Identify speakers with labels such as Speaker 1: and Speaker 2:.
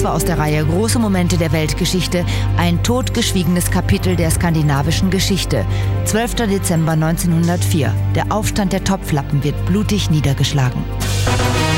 Speaker 1: Episode aus der Reihe Große Momente der Weltgeschichte, ein totgeschwiegenes Kapitel der skandinavischen Geschichte. 12. Dezember 1904. Der Aufstand der Topflappen wird blutig niedergeschlagen.